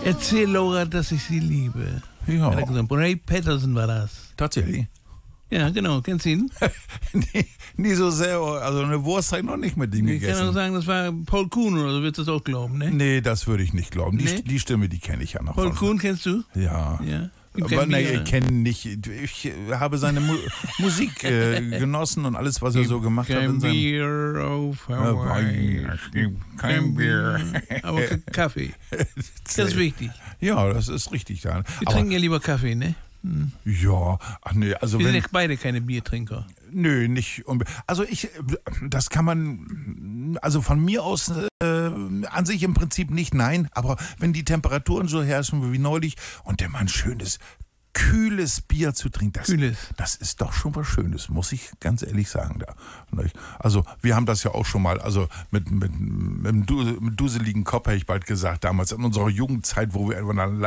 Erzähl Laura, dass ich sie liebe. Ja, Hat er gesagt. Ray Patterson war das. tatsächlich. Ja, genau. Kennst du ihn? nie so sehr, also eine Wurst habe ich noch nicht mit ihm Ich kann auch gegessen. sagen, das war Paul Kuhn oder so, würdest du das auch glauben, ne? Nee, das würde ich nicht glauben. Nee? Die Stimme, die kenne ich ja noch. Paul von- Kuhn kennst du? Ja. Ja. Gibt Aber kein nee, Bier. ich kenne nicht. Ich habe seine Musik genossen und alles, was er so gemacht hat. Kein In seinem Bier auf Hawaii. Es gibt kein Bier. Aber Kaffee. Das ist wichtig. Ja, das ist richtig. Ja. Wir Aber, trinken ja lieber Kaffee, ne? ja, ach nee, also Wir sind wenn. ja beide keine Biertrinker. Nö, nicht. Also das kann man, also von mir aus an sich im Prinzip nicht, nein, aber wenn die Temperaturen so herrschen wie neulich und der Mann schönes, kühles Bier zu trinken, Kühles. das ist doch schon was Schönes, muss ich ganz ehrlich sagen. Da. Also wir haben das ja auch schon mal, also mit duseligen Kopf, hätte ich bald gesagt, damals in unserer Jugendzeit, wo wir